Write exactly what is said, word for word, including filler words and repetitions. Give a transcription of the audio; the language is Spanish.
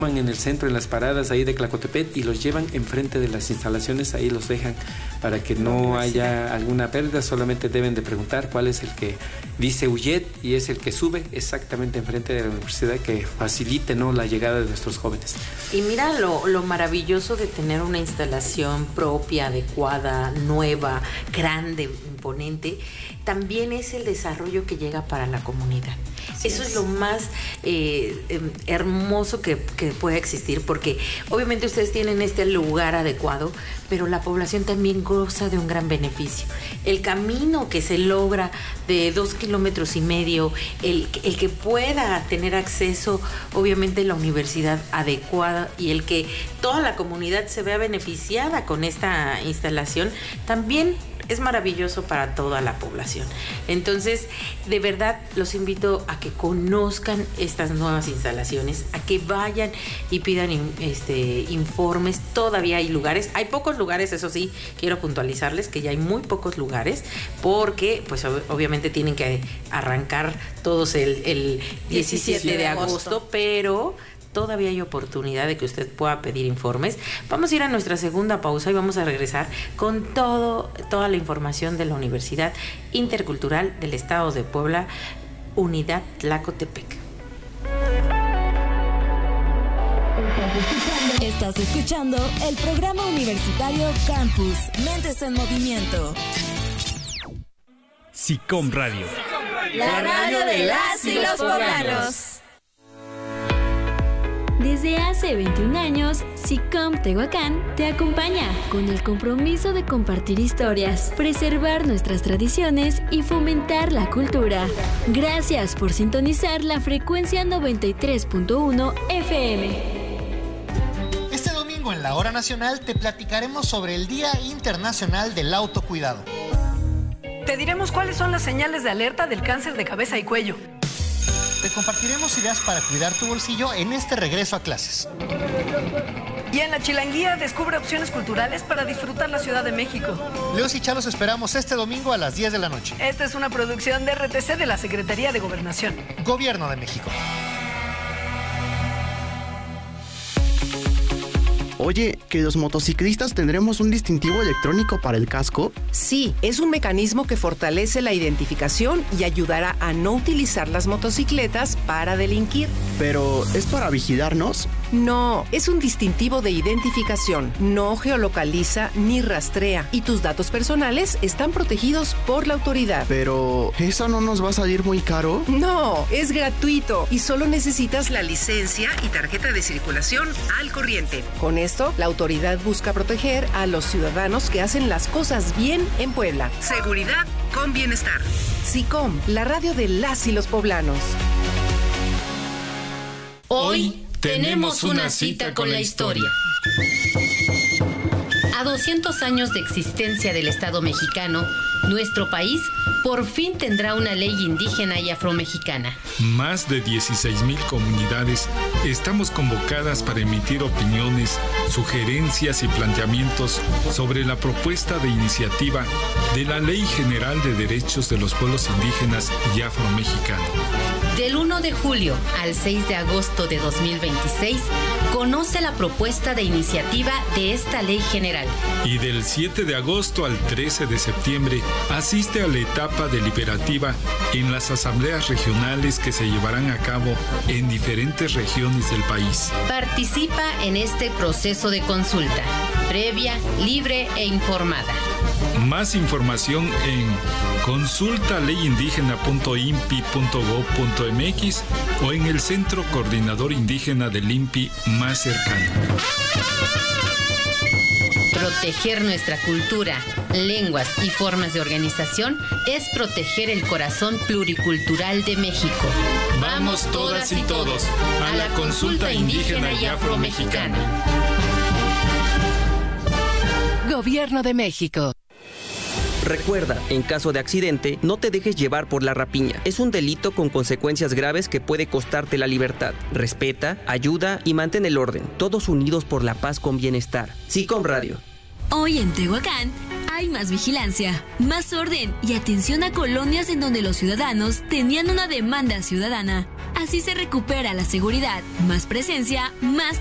en el centro, en las paradas ahí de Tlacotepec, y los llevan enfrente de las instalaciones, ahí los dejan para que no haya alguna pérdida. Solamente deben de preguntar cuál es el que dice U Y E T y es el que sube exactamente enfrente de la universidad, que facilite, ¿no?, la llegada de nuestros jóvenes. Y mira lo, lo maravilloso de tener una instalación propia, adecuada, nueva, grande, imponente, también es el desarrollo que llega para la comunidad. Así Eso es. es lo más eh, eh, hermoso que, que puede existir, porque obviamente ustedes tienen este lugar adecuado, pero la población también goza de un gran beneficio. El camino que se logra de dos kilómetros y medio, el, el que pueda tener acceso, obviamente, a la universidad adecuada, y el que toda la comunidad se vea beneficiada con esta instalación, también es maravilloso para toda la población. Entonces, de verdad, los invito a que conozcan estas nuevas instalaciones, a que vayan y pidan este, informes. Todavía hay lugares, hay pocos lugares, eso sí, quiero puntualizarles que ya hay muy pocos lugares, porque pues ob- obviamente tienen que arrancar todos el, el diecisiete de agosto, pero todavía hay oportunidad de que usted pueda pedir informes. Vamos a ir a nuestra segunda pausa y vamos a regresar con todo, toda la información de la Universidad Intercultural del Estado de Puebla, Unidad Tlacotepec. Estás escuchando el programa universitario Campus, Mentes en Movimiento. SICOM Radio. La radio de las y los poblanos. Desde hace veintiún años, SICOM Tehuacán te acompaña con el compromiso de compartir historias, preservar nuestras tradiciones y fomentar la cultura. Gracias por sintonizar la frecuencia noventa y tres punto uno F M. Este domingo en la Hora Nacional te platicaremos sobre el Día Internacional del Autocuidado. Te diremos cuáles son las señales de alerta del cáncer de cabeza y cuello. Te compartiremos ideas para cuidar tu bolsillo en este regreso a clases. Y en la Chilanguía descubre opciones culturales para disfrutar la Ciudad de México. Leos y Chalos esperamos este domingo a las diez de la noche. Esta es una producción de R T C de la Secretaría de Gobernación. Gobierno de México. Oye, ¿que los motociclistas tendremos un distintivo electrónico para el casco? Sí, es un mecanismo que fortalece la identificación y ayudará a no utilizar las motocicletas para delinquir. ¿Pero es para vigilarnos? No, es un distintivo de identificación. No geolocaliza ni rastrea y tus datos personales están protegidos por la autoridad. Pero, ¿eso no nos va a salir muy caro? No, es gratuito y solo necesitas la licencia y tarjeta de circulación al corriente. Con esto, la autoridad busca proteger a los ciudadanos que hacen las cosas bien en Puebla. Seguridad con bienestar. SICOM, la radio de las y los poblanos. Hoy tenemos una cita con la historia. A doscientos años de existencia del Estado mexicano, nuestro país por fin tendrá una ley indígena y afromexicana. Más de dieciséis mil comunidades estamos convocadas para emitir opiniones, sugerencias y planteamientos sobre la propuesta de iniciativa de la Ley General de Derechos de los Pueblos Indígenas y Afromexicanos. Del uno de julio al seis de agosto de dos mil veintiséis, conoce la propuesta de iniciativa de esta ley general. Y del siete de agosto al trece de septiembre, asiste a la etapa deliberativa en las asambleas regionales que se llevarán a cabo en diferentes regiones del país. Participa en este proceso de consulta, previa, libre e informada. Más información en consulta ley indígena punto i n p i punto gob punto m x o en el Centro Coordinador Indígena del I N P I más cercano. Proteger nuestra cultura, lenguas y formas de organización es proteger el corazón pluricultural de México. Vamos todas y todos a la consulta indígena y afromexicana. Gobierno de México. Recuerda, en caso de accidente, no te dejes llevar por la rapiña. Es un delito con consecuencias graves que puede costarte la libertad. Respeta, ayuda y mantén el orden. Todos unidos por la paz con bienestar. SICOM Radio. Hoy en Tehuacán hay más vigilancia, más orden y atención a colonias en donde los ciudadanos tenían una demanda ciudadana. Así se recupera la seguridad. Más presencia, más